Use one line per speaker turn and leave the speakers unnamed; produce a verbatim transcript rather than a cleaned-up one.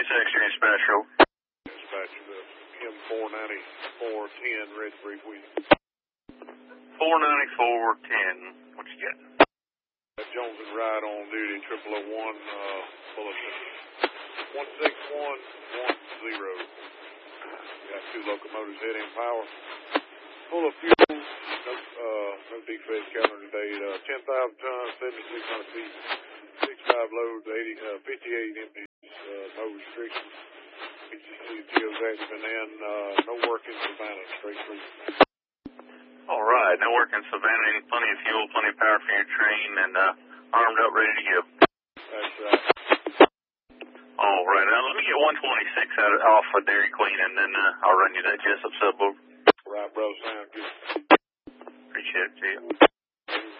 Extreme Special.
Dispatch the M four ninety-four ten, red brief week.
four ninety-four ten, what you got?
Jones and Ride on duty, triple oh one, uh, bulletin. one six one one zero. Got two locomotives heading power. Full of fuel, no, uh, no defect counter today. Uh, ten thousand tons, seventy-six hundred feet, sixty-five loads, eighty, uh, fifty-eight empties, uh, no restrictions. H C C T O's active, and then uh, no work in Savannah, straight through.
All right, no work in Savannah, plenty of fuel, plenty of power for your train, and uh, armed up, ready to go.
That's right.
All right, now let me get one twenty-six out of, off of Dairy Queen, and then uh, I'll run you that Jessup sub over.
Right, bro, sound good.
Appreciate it, see you.